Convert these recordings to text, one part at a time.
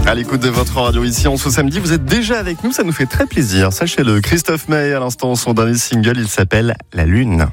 À l'écoute de votre radio ici en ce samedi, vous êtes déjà avec nous, ça nous fait très plaisir. Sachez-le, Christophe Maé à l'instant, son dernier single, il s'appelle La Lune.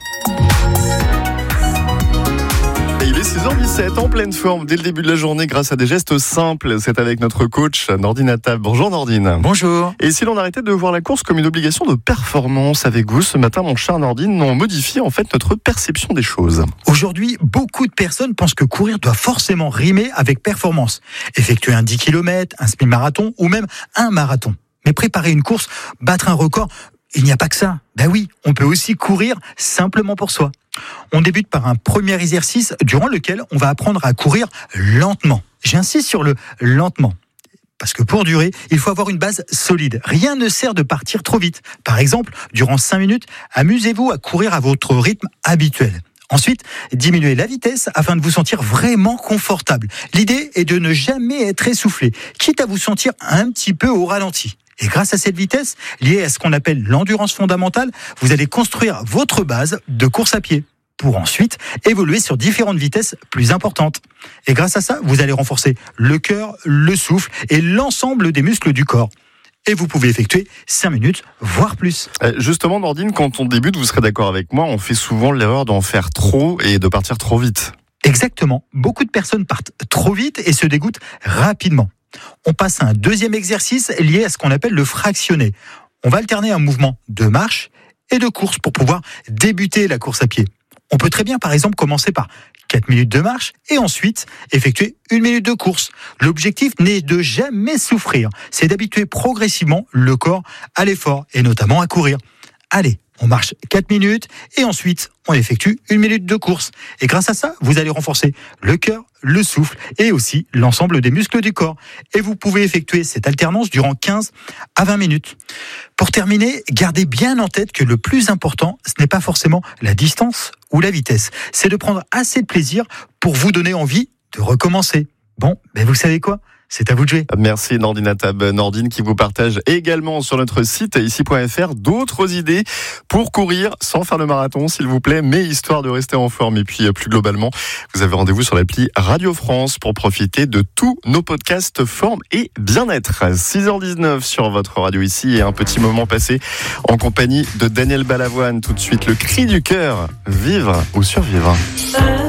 Et il est 6h17, en pleine forme dès le début de la journée grâce à des gestes simples. C'est avec notre coach Nordine Attab. Bonjour Nordine. Bonjour. Et si l'on arrêtait de voir la course comme une obligation de performance avec vous, ce matin mon cher Nordine, on modifie en fait notre perception des choses. Aujourd'hui, beaucoup de personnes pensent que courir doit forcément rimer avec performance. Effectuer un 10 km, un semi-marathon ou même un marathon. Mais préparer une course, battre un record, il n'y a pas que ça. Ben oui, on peut aussi courir simplement pour soi. On débute par un premier exercice durant lequel on va apprendre à courir lentement. J'insiste sur le lentement. Parce que pour durer, il faut avoir une base solide. Rien ne sert de partir trop vite. Par exemple, durant 5 minutes, amusez-vous à courir à votre rythme habituel. Ensuite, diminuez la vitesse afin de vous sentir vraiment confortable. L'idée est de ne jamais être essoufflé, quitte à vous sentir un petit peu au ralenti. Et grâce à cette vitesse, liée à ce qu'on appelle l'endurance fondamentale, vous allez construire votre base de course à pied pour ensuite évoluer sur différentes vitesses plus importantes. Et grâce à ça, vous allez renforcer le cœur, le souffle et l'ensemble des muscles du corps. Et vous pouvez effectuer 5 minutes, voire plus. Justement, Nordine, quand on débute, vous serez d'accord avec moi, on fait souvent l'erreur d'en faire trop et de partir trop vite. Exactement. Beaucoup de personnes partent trop vite et se dégoûtent rapidement. On passe à un deuxième exercice lié à ce qu'on appelle le fractionné. On va alterner un mouvement de marche et de course pour pouvoir débuter la course à pied. On peut très bien, par exemple, commencer par 4 minutes de marche et ensuite effectuer 1 minute de course. L'objectif n'est de jamais souffrir, c'est d'habituer progressivement le corps à l'effort et notamment à courir. Allez, on marche 4 minutes et ensuite on effectue 1 minute de course. Et grâce à ça, vous allez renforcer le cœur, le souffle et aussi l'ensemble des muscles du corps. Et vous pouvez effectuer cette alternance durant 15 à 20 minutes. Pour terminer, gardez bien en tête que le plus important, ce n'est pas forcément la distance ou la vitesse. C'est de prendre assez de plaisir pour vous donner envie de recommencer. Bon, vous savez quoi ? C'est à vous de jouer. Merci Nordine Attab. Nordine qui vous partage également sur notre site ici.fr d'autres idées pour courir sans faire le marathon s'il vous plaît, mais histoire de rester en forme. Et puis plus globalement, vous avez rendez-vous sur l'appli Radio France pour profiter de tous nos podcasts forme et bien-être. 6h19 sur votre radio ici et un petit moment passé en compagnie de Daniel Balavoine. Tout de suite le cri du cœur, vivre ou survivre.